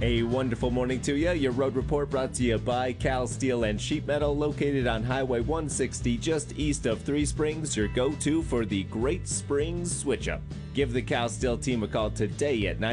A wonderful morning to you. Your road report brought to you by Cal Steel and Sheet Metal, located on Highway 160 just east of Three Springs, your go-to for the Great Springs switch-up. Give the Cal Steel team a call today at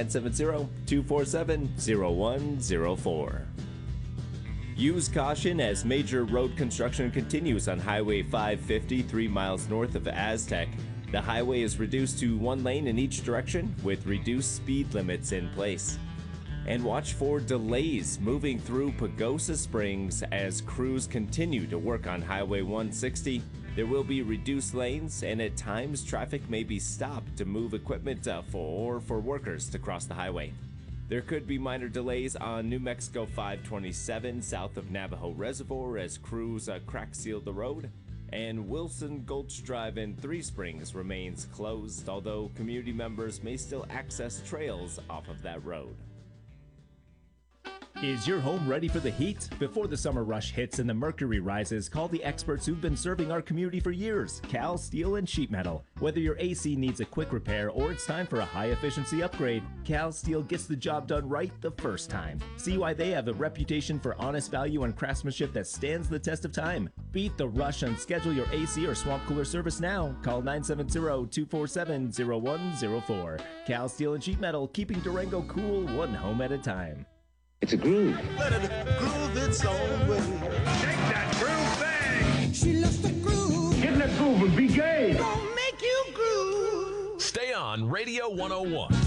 970-247-0104. Use caution as major road construction continues on Highway 550 3 miles north of Aztec. The highway is reduced to one lane in each direction with reduced speed limits in place. And watch for delays moving through Pagosa Springs as crews continue to work on Highway 160. There will be reduced lanes, and at times traffic may be stopped to move equipment for workers to cross the highway. There could be minor delays on New Mexico 527 south of Navajo Reservoir as crews crack seal the road. And Wilson Gulch Drive in Three Springs remains closed, although community members may still access trails off of that road. Is your home ready for the heat? Before the summer rush hits and the mercury rises, call the experts who've been serving our community for years, Cal Steel and Sheet Metal. Whether your AC needs a quick repair or it's time for a high-efficiency upgrade, Cal Steel gets the job done right the first time. See why they have a reputation for honest value and craftsmanship that stands the test of time. Beat the rush and schedule your AC or swamp cooler service now. Call 970-247-0104. Cal Steel and Sheet Metal, keeping Durango cool one home at a time. It's a groove. Let it groove its own way. Shake that groove thing! She loves to groove. Get in that groove and be gay! Gonna make you groove. Stay on Radio 101.